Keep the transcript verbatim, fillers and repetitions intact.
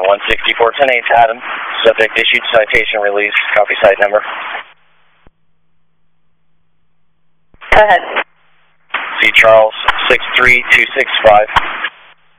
one sixty-four ten eight, Adam. Subject issued citation release. Copy site number. Go ahead. C. Charles, six three two six five.